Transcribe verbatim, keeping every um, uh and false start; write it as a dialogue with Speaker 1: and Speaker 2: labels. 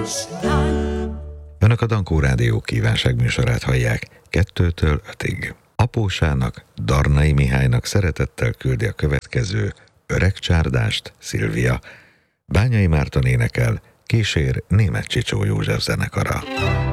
Speaker 1: Önök a Dankó Rádió kívánságműsorát hallják kettőtől ötig. Apósának, Darnai Mihálynak szeretettel küldi a következő Öreg csárdást Szilvia. Bányai Márton énekel, kísér Németh Csicsó József zenekara.